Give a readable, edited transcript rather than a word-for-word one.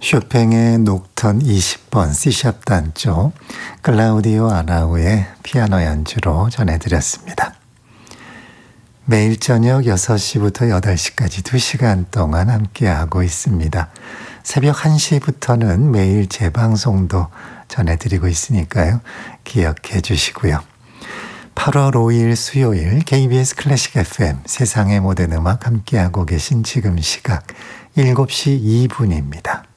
쇼팽의 녹턴 20번 C샵 단조 클라우디오 아나우의 피아노 연주로 전해드렸습니다. 매일 저녁 6시부터 8시까지 2시간 동안 함께하고 있습니다. 새벽 1시부터는 매일 재방송도 전해드리고 있으니까요. 기억해 주시고요. 8월 5일 수요일 KBS 클래식 FM 세상의 모든 음악 함께하고 계신 지금 시각 7시 2분입니다.